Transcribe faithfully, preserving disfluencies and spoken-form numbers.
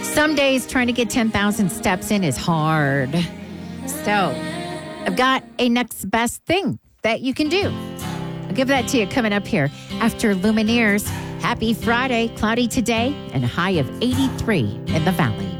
Some days trying to get ten thousand steps in is hard. So I've got a next best thing that you can do. I'll give that to you coming up here after Lumineers. Happy Friday, cloudy today, and a high of eighty-three in the valley.